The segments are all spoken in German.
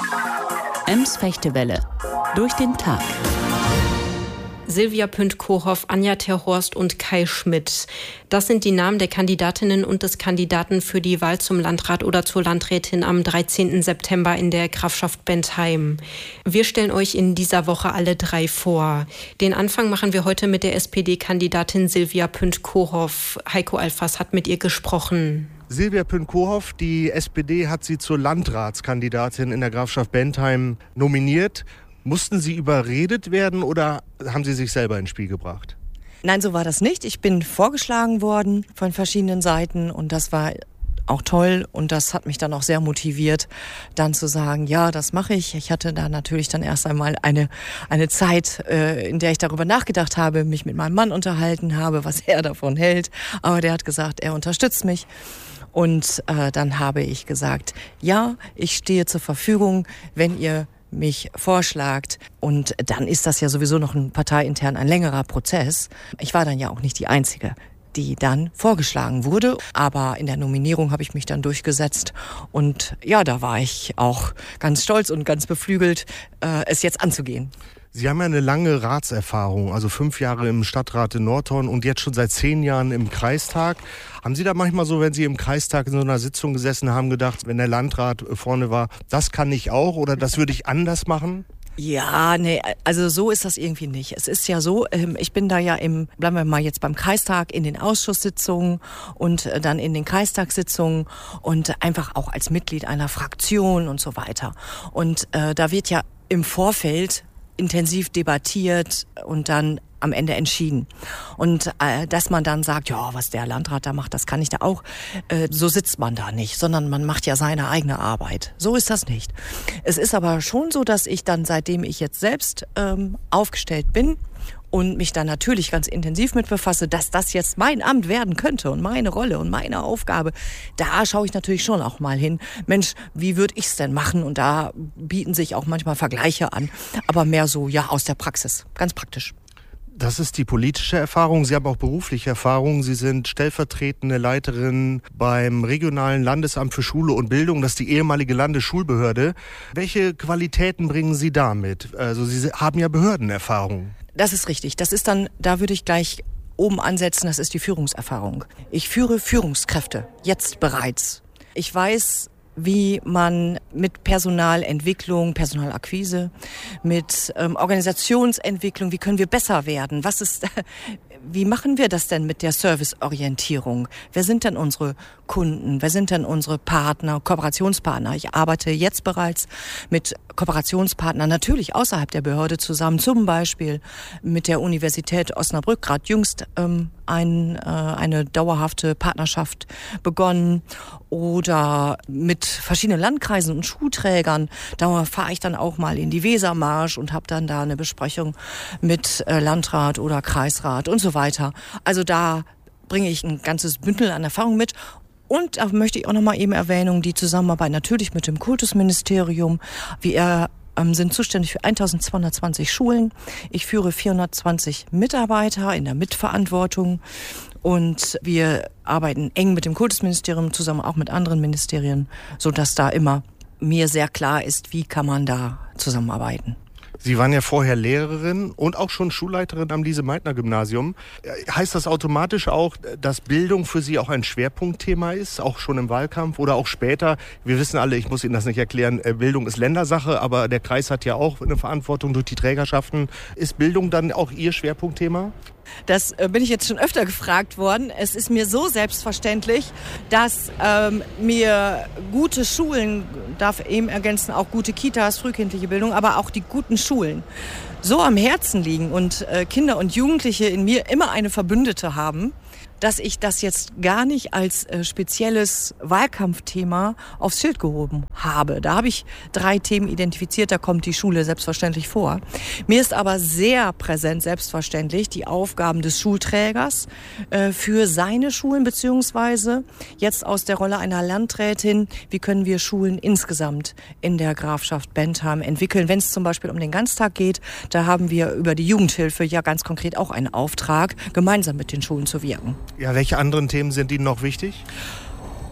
Ems Fechtewelle. Durch den Tag. Silvia Pünd-Kohoff, Anja Terhorst und Kai Schmidt. Das sind die Namen der Kandidatinnen und des Kandidaten für die Wahl zum Landrat oder zur Landrätin am 13. September in der Grafschaft Bentheim. Wir stellen euch in dieser Woche alle drei vor. Den Anfang machen wir heute mit der SPD-Kandidatin Silvia Pünd-Kohoff. Heiko Alfas hat mit ihr gesprochen. Silvia Pünd-Kohoff, die SPD hat sie zur Landratskandidatin in der Grafschaft Bentheim nominiert. Mussten Sie überredet werden oder haben Sie sich selber ins Spiel gebracht? Nein, so war das nicht. Ich bin vorgeschlagen worden von verschiedenen Seiten und das war auch toll und das hat mich dann auch sehr motiviert, dann zu sagen, ja, das mache ich. Ich hatte da natürlich dann erst einmal eine Zeit, in der ich darüber nachgedacht habe, mich mit meinem Mann unterhalten habe, was er davon hält. Aber der hat gesagt, er unterstützt mich. Und dann habe ich gesagt, ja, ich stehe zur Verfügung, wenn ihr mich vorschlagt. Und dann ist das ja sowieso noch parteiintern ein längerer Prozess. Ich war dann ja auch nicht die Einzige, die dann vorgeschlagen wurde. Aber in der Nominierung habe ich mich dann durchgesetzt. Und ja, da war ich auch ganz stolz und ganz beflügelt, es jetzt anzugehen. Sie haben ja eine lange Ratserfahrung, also 5 Jahre im Stadtrat in Nordhorn und jetzt schon seit 10 Jahren im Kreistag. Haben Sie da manchmal so, wenn Sie im Kreistag in so einer Sitzung gesessen haben, gedacht, wenn der Landrat vorne war, das kann ich auch oder das würde ich anders machen? Ja, nee, also so ist das irgendwie nicht. Es ist ja so, ich bin da ja bleiben wir mal jetzt beim Kreistag, in den Ausschusssitzungen und dann in den Kreistagssitzungen und einfach auch als Mitglied einer Fraktion und so weiter. Und da wird ja im Vorfeld intensiv debattiert und dann am Ende entschieden. Und dass man dann sagt, ja, was der Landrat da macht, das kann ich da auch, so sitzt man da nicht, sondern man macht ja seine eigene Arbeit. So ist das nicht. Es ist aber schon so, dass ich dann, seitdem ich jetzt selbst aufgestellt bin und mich dann natürlich ganz intensiv mit befasse, dass das jetzt mein Amt werden könnte und meine Rolle und meine Aufgabe, da schaue ich natürlich schon auch mal hin. Mensch, wie würde ich es denn machen? Und da bieten sich auch manchmal Vergleiche an, aber mehr so, ja, aus der Praxis, ganz praktisch. Das ist die politische Erfahrung. Sie haben auch berufliche Erfahrung. Sie sind stellvertretende Leiterin beim regionalen Landesamt für Schule und Bildung. Das ist die ehemalige Landesschulbehörde. Welche Qualitäten bringen Sie da mit? Also Sie haben ja Behördenerfahrung. Das ist richtig. Das ist dann, da würde ich gleich oben ansetzen, das ist die Führungserfahrung. Ich führe Führungskräfte, jetzt bereits. Ich weiß, wie man mit Personalentwicklung, Personalakquise, mit Organisationsentwicklung, wie können wir besser werden? Wie machen wir das denn mit der Serviceorientierung? Wer sind denn unsere Kunden? Wer sind denn unsere Partner, Kooperationspartner? Ich arbeite jetzt bereits mit Kooperationspartnern, natürlich außerhalb der Behörde zusammen, zum Beispiel mit der Universität Osnabrück, gerade jüngst eine dauerhafte Partnerschaft begonnen oder mit verschiedenen Landkreisen und Schulträgern. Da fahre ich dann auch mal in die Wesermarsch und habe dann da eine Besprechung mit Landrat oder Kreisrat und so weiter. Also da bringe ich ein ganzes Bündel an Erfahrung mit. Und da möchte ich auch noch mal eben erwähnen, die Zusammenarbeit natürlich mit dem Kultusministerium. Wir sind zuständig für 1220 Schulen. Ich führe 420 Mitarbeiter in der Mitverantwortung. Und wir arbeiten eng mit dem Kultusministerium zusammen, auch mit anderen Ministerien, sodass da immer mir sehr klar ist, wie kann man da zusammenarbeiten. Sie waren ja vorher Lehrerin und auch schon Schulleiterin am Lise-Meitner-Gymnasium. Heißt das automatisch auch, dass Bildung für Sie auch ein Schwerpunktthema ist, auch schon im Wahlkampf oder auch später? Wir wissen alle, ich muss Ihnen das nicht erklären, Bildung ist Ländersache, aber der Kreis hat ja auch eine Verantwortung durch die Trägerschaften. Ist Bildung dann auch Ihr Schwerpunktthema? Das bin ich jetzt schon öfter gefragt worden. Es ist mir so selbstverständlich, dass mir gute Schulen, darf eben ergänzen, auch gute Kitas, frühkindliche Bildung, aber auch die guten Schulen so am Herzen liegen und Kinder und Jugendliche in mir immer eine Verbündete haben, dass ich das jetzt gar nicht als spezielles Wahlkampfthema aufs Schild gehoben habe. Da habe ich 3 Themen identifiziert, da kommt die Schule selbstverständlich vor. Mir ist aber sehr präsent, selbstverständlich, die Aufgaben des Schulträgers für seine Schulen, beziehungsweise jetzt aus der Rolle einer Landrätin, wie können wir Schulen insgesamt in der Grafschaft Bentheim entwickeln. Wenn es zum Beispiel um den Ganztag geht, da haben wir über die Jugendhilfe ja ganz konkret auch einen Auftrag, gemeinsam mit den Schulen zu wirken. Ja, welche anderen Themen sind Ihnen noch wichtig?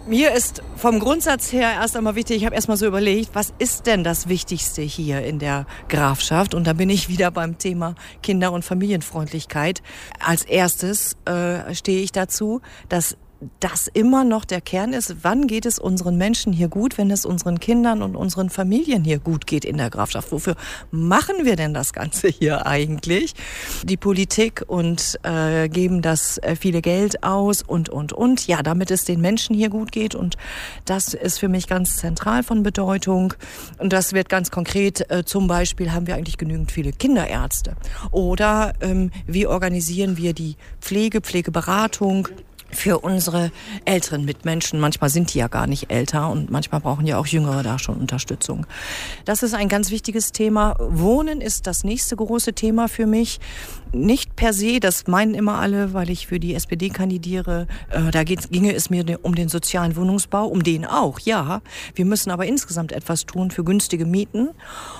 Mir ist vom Grundsatz her erst einmal wichtig, ich habe erst mal so überlegt, was ist denn das Wichtigste hier in der Grafschaft? Und da bin ich wieder beim Thema Kinder- und Familienfreundlichkeit. Als erstes stehe ich dazu, dass das immer noch der Kern ist. Wann geht es unseren Menschen hier gut, wenn es unseren Kindern und unseren Familien hier gut geht in der Grafschaft? Wofür machen wir denn das Ganze hier eigentlich? Die Politik und geben das viele Geld aus und. Ja, damit es den Menschen hier gut geht. Und das ist für mich ganz zentral von Bedeutung. Und das wird ganz konkret. Zum Beispiel haben wir eigentlich genügend viele Kinderärzte. Oder wie organisieren wir die Pflegeberatung für unsere älteren Mitmenschen. Manchmal sind die ja gar nicht älter und manchmal brauchen ja auch Jüngere da schon Unterstützung. Das ist ein ganz wichtiges Thema. Wohnen ist das nächste große Thema für mich. Nicht per se, das meinen immer alle, weil ich für die SPD kandidiere. Da ginge es mir um den sozialen Wohnungsbau, um den auch, ja. Wir müssen aber insgesamt etwas tun für günstige Mieten.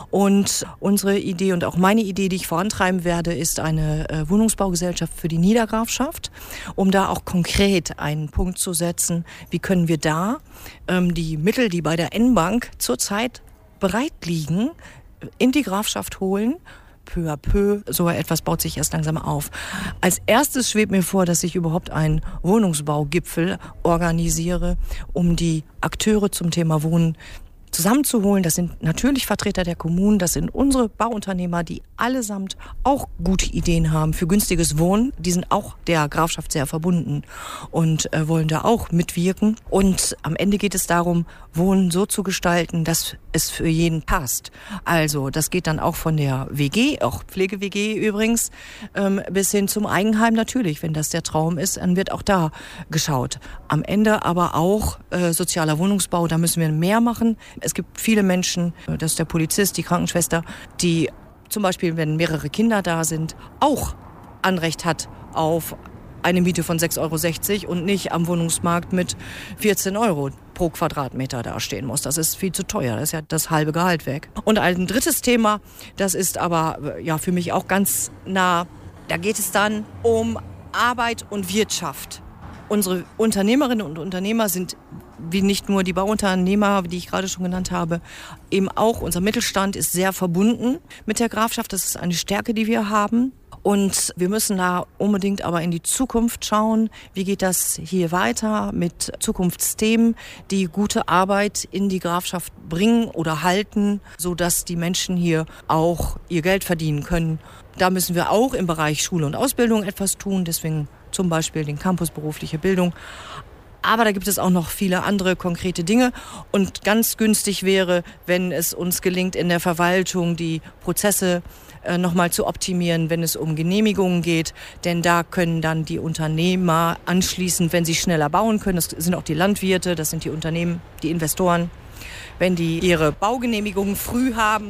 Und unsere Idee und auch meine Idee, die ich vorantreiben werde, ist eine Wohnungsbaugesellschaft für die Niedergrafschaft, um da auch konkret einen Punkt zu setzen. Wie können wir da die Mittel, die bei der N-Bank zurzeit bereit liegen, in die Grafschaft holen? Peu à peu, so etwas baut sich erst langsam auf. Als erstes schwebt mir vor, dass ich überhaupt einen Wohnungsbaugipfel organisiere, um die Akteure zum Thema Wohnen zusammenzuholen. Das sind natürlich Vertreter der Kommunen, das sind unsere Bauunternehmer, die allesamt auch gute Ideen haben für günstiges Wohnen. Die sind auch der Grafschaft sehr verbunden und wollen da auch mitwirken. Und am Ende geht es darum, Wohnen so zu gestalten, dass es für jeden passt. Also das geht dann auch von der WG, auch Pflege-WG übrigens, bis hin zum Eigenheim natürlich. Wenn das der Traum ist, dann wird auch da geschaut. Am Ende aber auch sozialer Wohnungsbau, da müssen wir mehr machen. Es gibt viele Menschen, das ist der Polizist, die Krankenschwester, die zum Beispiel, wenn mehrere Kinder da sind, auch Anrecht hat auf eine Miete von 6,60 € und nicht am Wohnungsmarkt mit 14 € pro Quadratmeter dastehen muss. Das ist viel zu teuer, das ist ja das halbe Gehalt weg. Und ein drittes Thema, das ist aber ja für mich auch ganz nah, da geht es dann um Arbeit und Wirtschaft. Unsere Unternehmerinnen und Unternehmer sind wie nicht nur die Bauunternehmer, die ich gerade schon genannt habe, eben auch unser Mittelstand ist sehr verbunden mit der Grafschaft. Das ist eine Stärke, die wir haben. Und wir müssen da unbedingt aber in die Zukunft schauen. Wie geht das hier weiter mit Zukunftsthemen, die gute Arbeit in die Grafschaft bringen oder halten, sodass die Menschen hier auch ihr Geld verdienen können. Da müssen wir auch im Bereich Schule und Ausbildung etwas tun. Deswegen zum Beispiel den Campus berufliche Bildung. Aber da gibt es auch noch viele andere konkrete Dinge. Und ganz günstig wäre, wenn es uns gelingt, in der Verwaltung die Prozesse nochmal zu optimieren, wenn es um Genehmigungen geht. Denn da können dann die Unternehmer anschließend, wenn sie schneller bauen können, das sind auch die Landwirte, das sind die Unternehmen, die Investoren, wenn die ihre Baugenehmigungen früh haben,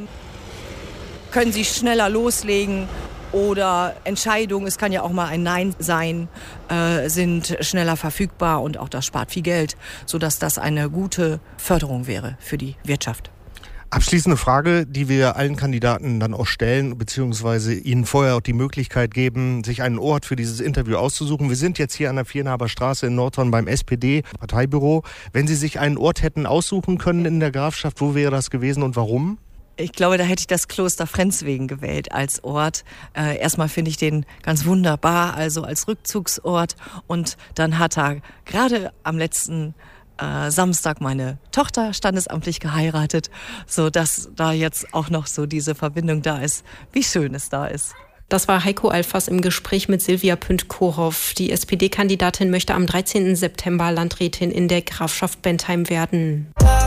können sie schneller loslegen. Oder Entscheidungen, es kann ja auch mal ein Nein sein, sind schneller verfügbar und auch das spart viel Geld, sodass das eine gute Förderung wäre für die Wirtschaft. Abschließende Frage, die wir allen Kandidaten dann auch stellen, beziehungsweise ihnen vorher auch die Möglichkeit geben, sich einen Ort für dieses Interview auszusuchen. Wir sind jetzt hier an der Vierenhaber Straße in Nordhorn beim SPD-Parteibüro. Wenn Sie sich einen Ort hätten aussuchen können in der Grafschaft, wo wäre das gewesen und warum? Ich glaube, da hätte ich das Kloster Frenzwegen gewählt als Ort. Erstmal finde ich den ganz wunderbar, also als Rückzugsort. Und dann hat da gerade am letzten Samstag meine Tochter standesamtlich geheiratet, sodass da jetzt auch noch so diese Verbindung da ist, wie schön es da ist. Das war Heiko Alfers im Gespräch mit Silvia Pünd-Kohoff. Die SPD-Kandidatin möchte am 13. September Landrätin in der Grafschaft Bentheim werden.